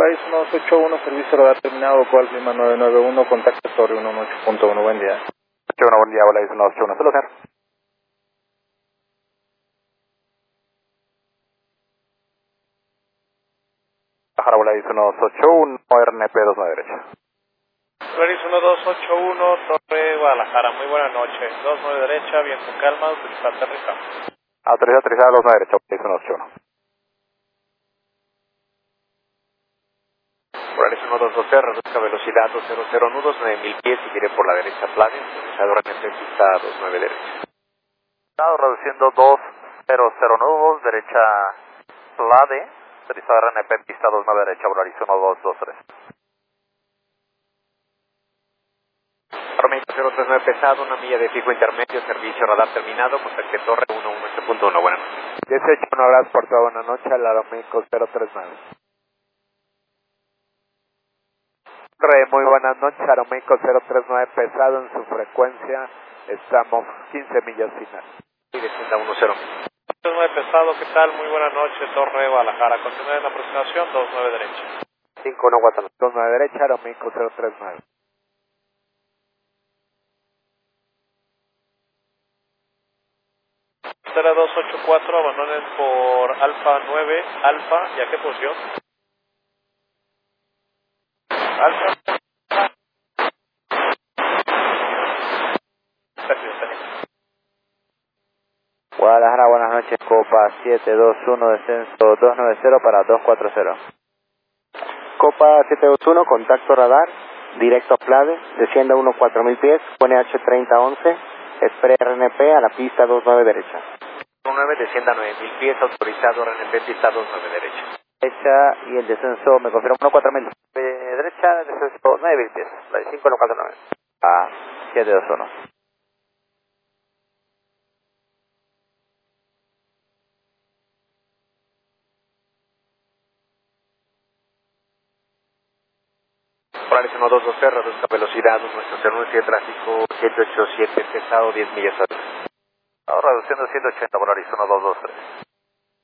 Polaris 1281, servicio radar terminado, cual clima 991, contacto Torre 118.1, buen día. 81, buen día, Polaris 1281, solo ser. Bajara Polaris 1281, RNP 29 derecha. Polaris 1281, Torre Guadalajara, muy buena noche. 29 derecha, viento calma, autorizado aterrizar. Autorizado aterrizar 29 derecha, Polaris 1281. Polaris 122 reduzca velocidad 200 nudos, 9000 pies, y quiere por la derecha plane, autorizado realmente pista 29 derecha. Estado reduciendo 200 nudos, derecha plane, autorizado RNP pista 29 derecha, Polaris 1223. Armamento 039 pesado, una milla de fijo intermedio, servicio radar terminado, contacte Torre 118.1, buenas noches. 18, un abrazo por toda buena noche, al Aeroméxico 039. Muy buenas noches, Aeroméxico 039 pesado en su frecuencia, estamos 15 millas final. Y descienda 10. 29 pesado, ¿qué tal? Muy buena noche, Torre Guadalajara, continúa en la aproximación, 29 derecha. 51 Guatemala. 29 derecha, Aeroméxico 039. Será 284, abandonen por Alfa 9, Alfa, ¿y a qué posición? Alfa. Guadalajara, buenas noches, Copa 721, descenso 290 para 240. Copa 721, contacto radar, directo a Plade, descienda 14000 pies, pone H3011, espere RNP a la pista 29 derecha. 9, descienda 9000 pies, autorizado RNP, pista 29 derecha. Derecha y el descenso, me confirma 14000. Derecha, descenso 9000 pies, la de 5149. A 721. Polaris 122 reduzca velocidad, 180 tráfico 787, pesado 10 millas. Ahora reduciendo 180, Polaris 1223.